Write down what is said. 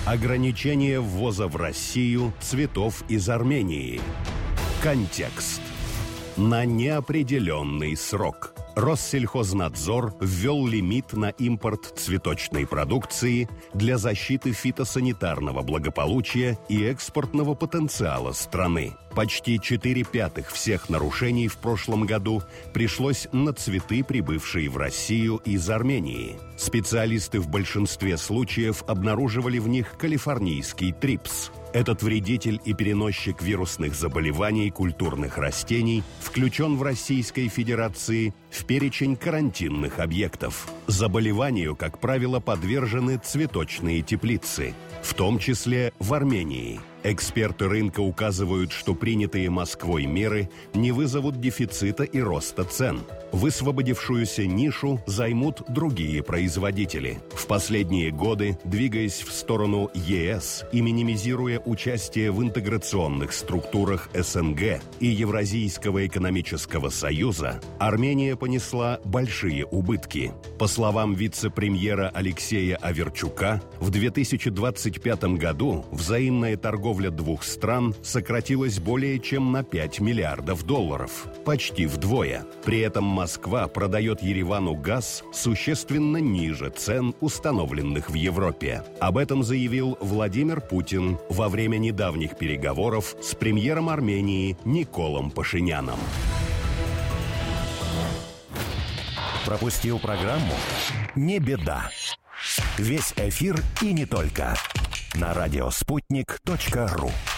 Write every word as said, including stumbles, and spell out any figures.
Ограничение ввоза в Россию цветов из Армении. Контекст. На неопределенный срок. Россельхознадзор ввел лимит на импорт цветочной продукции для защиты фитосанитарного благополучия и экспортного потенциала страны. Почти четыре пятых всех нарушений в прошлом году пришлось на цветы, прибывшие в Россию из Армении. Специалисты в большинстве случаев обнаруживали в них калифорнийский трипс. Этот вредитель и переносчик вирусных заболеваний культурных растений включен в Российской Федерации в перечень карантинных объектов. Заболеванию, как правило, подвержены цветочные теплицы, в том числе в Армении. Эксперты рынка указывают, что принятые Москвой меры не вызовут дефицита и роста цен. Высвободившуюся нишу займут другие производители. В последние годы, двигаясь в сторону ЕС и минимизируя участие в интеграционных структурах СНГ и Евразийского экономического союза, Армения понесла большие убытки. По словам вице-премьера Алексея Аверчука, в две тысячи двадцать пятом году взаимная торговля двух стран сократилась более чем на пять миллиардов долларов, почти вдвое. При этом Москва продает Еревану газ существенно ниже цен, установленных в Европе. Об этом заявил Владимир Путин во время недавних переговоров с премьером Армении Николом Пашиняном. Пропустил программу? Не беда. Весь эфир и не только на радиоспутник точка ру.